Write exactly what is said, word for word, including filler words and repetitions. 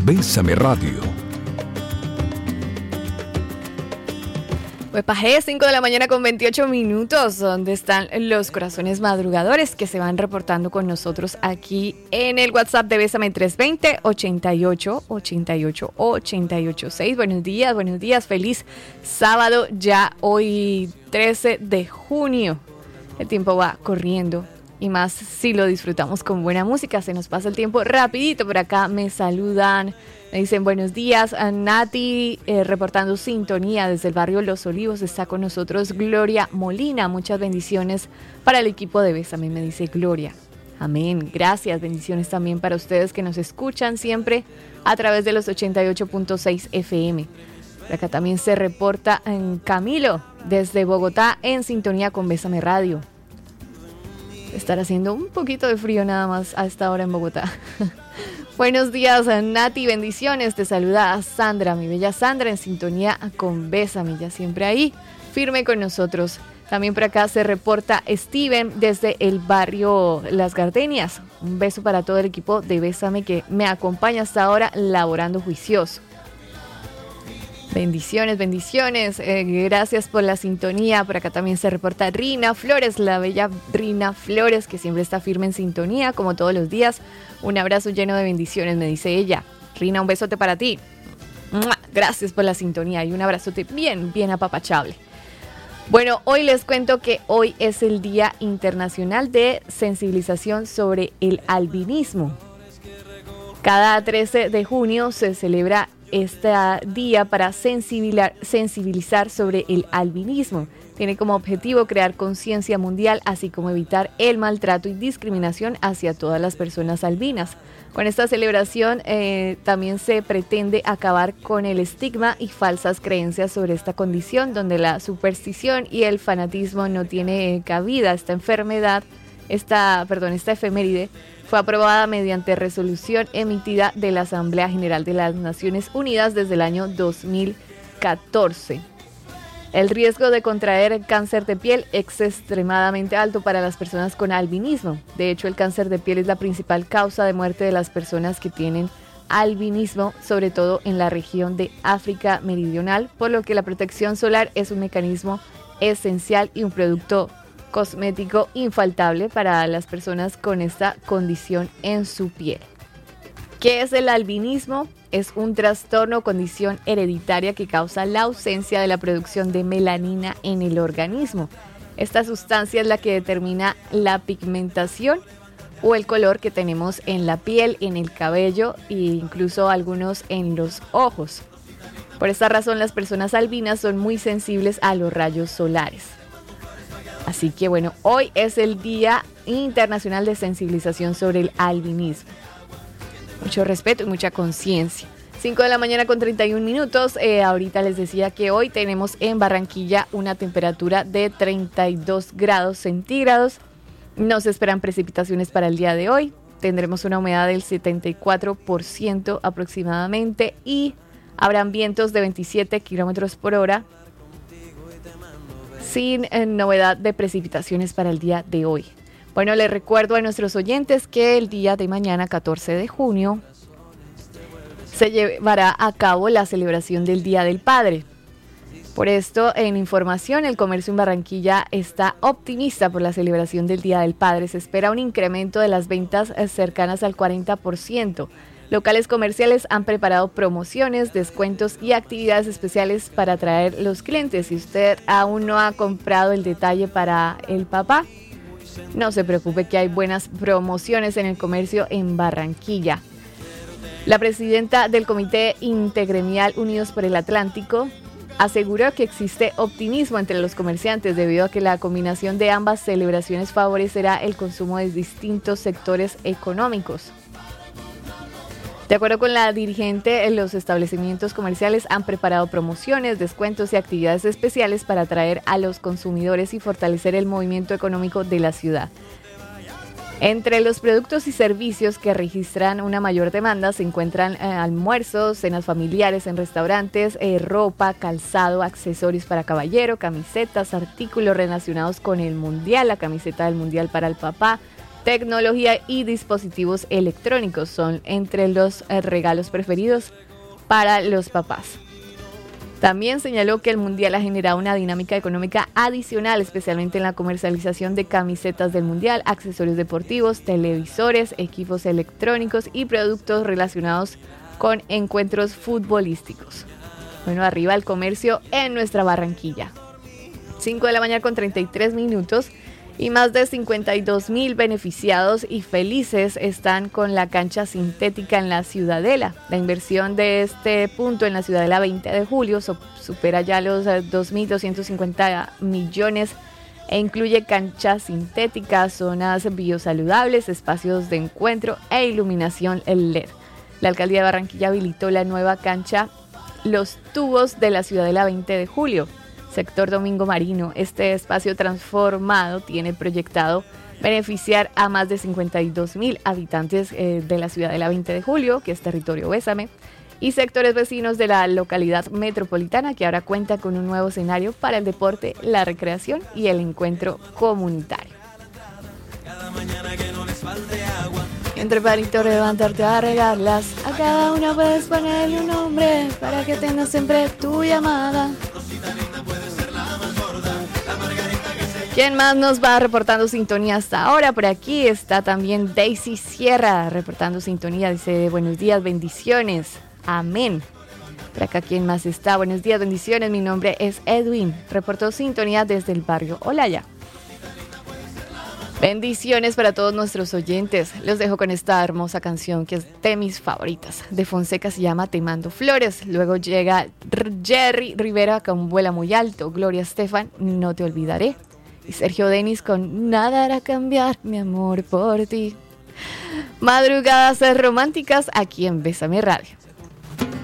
Bésame Radio. Pues pajé, cinco de la mañana con veintiocho minutos, donde están los corazones madrugadores que se van reportando con nosotros aquí en el WhatsApp de Bésame tres dos cero, ochenta y ocho, ochenta y ocho, ochenta y ocho seis. Buenos días, buenos días, feliz sábado, ya hoy trece de junio. El tiempo va corriendo y más si lo disfrutamos con buena música, se nos pasa el tiempo rapidito. Por acá me saludan. Me dicen buenos días, a Nati, eh, reportando sintonía desde el barrio Los Olivos. Está con nosotros Gloria Molina. Muchas bendiciones para el equipo de Bésame, me dice Gloria. Amén, gracias, bendiciones también para ustedes que nos escuchan siempre a través de los ochenta y ocho punto seis F M. Por acá también se reporta en Camilo, desde Bogotá, en sintonía con Bésame Radio. Estará haciendo un poquito de frío nada más a esta hora en Bogotá. Buenos días, Nati, bendiciones. Te saluda Sandra, mi bella Sandra, en sintonía con Bésame, ya siempre ahí, firme con nosotros. También por acá se reporta Steven desde el barrio Las Gardenias. Un beso para todo el equipo de Bésame que me acompaña hasta ahora laborando juicioso. Bendiciones, bendiciones. Eh, gracias por la sintonía. Por acá también se reporta Rina Flores, la bella Rina Flores, que siempre está firme en sintonía, como todos los días. Un abrazo lleno de bendiciones, me dice ella. Rina, un besote para ti. Gracias por la sintonía y un abrazote bien, bien apapachable. Bueno, hoy les cuento que hoy es el Día Internacional de Sensibilización sobre el Albinismo. Cada trece de junio se celebra este día para sensibilizar, sensibilizar sobre el albinismo. Tiene como objetivo crear conciencia mundial, así como evitar el maltrato y discriminación hacia todas las personas albinas. Con esta celebración eh, también se pretende acabar con el estigma y falsas creencias sobre esta condición, donde la superstición y el fanatismo no tiene cabida. Esta enfermedad, esta, perdón, esta efeméride fue aprobada mediante resolución emitida de la Asamblea General de las Naciones Unidas desde el año dos mil catorce. El riesgo de contraer cáncer de piel es extremadamente alto para las personas con albinismo. De hecho, el cáncer de piel es la principal causa de muerte de las personas que tienen albinismo, sobre todo en la región de África Meridional, por lo que la protección solar es un mecanismo esencial y un producto cosmético infaltable para las personas con esta condición en su piel. ¿Qué es el albinismo? Es un trastorno o condición hereditaria que causa la ausencia de la producción de melanina en el organismo. Esta sustancia es la que determina la pigmentación o el color que tenemos en la piel, en el cabello e incluso algunos en los ojos. Por esta razón, las personas albinas son muy sensibles a los rayos solares. Así que bueno, hoy es el Día Internacional de Sensibilización sobre el Albinismo. Mucho respeto y mucha conciencia. cinco de la mañana con treinta y un minutos. Eh, ahorita les decía que hoy tenemos en Barranquilla una temperatura de treinta y dos grados centígrados. No se esperan precipitaciones para el día de hoy. Tendremos una humedad del setenta y cuatro por ciento aproximadamente y habrán vientos de veintisiete kilómetros por hora. Sin eh, novedad de precipitaciones para el día de hoy. Bueno, les recuerdo a nuestros oyentes que el día de mañana, catorce de junio, se llevará a cabo la celebración del Día del Padre. Por esto, en información, el comercio en Barranquilla está optimista por la celebración del Día del Padre. Se espera un incremento de las ventas cercanas al cuarenta por ciento. Locales comerciales han preparado promociones, descuentos y actividades especiales para atraer los clientes. Si usted aún no ha comprado el detalle para el papá, no se preocupe que hay buenas promociones en el comercio en Barranquilla. La presidenta del Comité Intergremial Unidos por el Atlántico aseguró que existe optimismo entre los comerciantes debido a que la combinación de ambas celebraciones favorecerá el consumo de distintos sectores económicos. De acuerdo con la dirigente, los establecimientos comerciales han preparado promociones, descuentos y actividades especiales para atraer a los consumidores y fortalecer el movimiento económico de la ciudad. Entre los productos y servicios que registran una mayor demanda se encuentran eh, almuerzos, cenas familiares en restaurantes, eh, ropa, calzado, accesorios para caballero, camisetas, artículos relacionados con el mundial, la camiseta del mundial para el papá, tecnología y dispositivos electrónicos son entre los regalos preferidos para los papás. También señaló que el Mundial ha generado una dinámica económica adicional, especialmente en la comercialización de camisetas del Mundial, accesorios deportivos, televisores, equipos electrónicos y productos relacionados con encuentros futbolísticos. Bueno, arriba el comercio en nuestra Barranquilla. cinco de la mañana con treinta y tres minutos. Y más de cincuenta y dos mil beneficiados y felices están con la cancha sintética en la Ciudadela. La inversión de este punto en la Ciudadela veinte de julio supera ya los dos mil doscientos cincuenta millones e incluye canchas sintéticas, zonas biosaludables, espacios de encuentro e iluminación L E D. La Alcaldía de Barranquilla habilitó la nueva cancha Los Tubos de la Ciudadela veinte de julio. Sector Domingo Marino. Este espacio transformado tiene proyectado beneficiar a más de cincuenta y dos mil habitantes eh, de la ciudad de la veinte de julio, que es territorio Bésame, y sectores vecinos de la localidad metropolitana, que ahora cuenta con un nuevo escenario para el deporte, la recreación y el encuentro comunitario. Cada mañana que no les falte agua. Entre palitos levantarte a regarlas, a cada una puedes ponerle un nombre para que tenga siempre tu llamada. ¿Quién más nos va reportando sintonía hasta ahora? Por aquí está también Daisy Sierra reportando sintonía. Dice, buenos días, bendiciones. Amén. Por acá, ¿quién más está? Buenos días, bendiciones. Mi nombre es Edwin. Reportó sintonía desde el barrio Olaya. Bendiciones para todos nuestros oyentes. Los dejo con esta hermosa canción que es de mis favoritas. De Fonseca, se llama Te Mando Flores. Luego llega Jerry Rivera con Vuela Muy Alto. Gloria Estefan, No Te Olvidaré. Y Sergio Denis con Nada hará cambiar mi amor por ti. Madrugadas románticas aquí en Bésame Radio.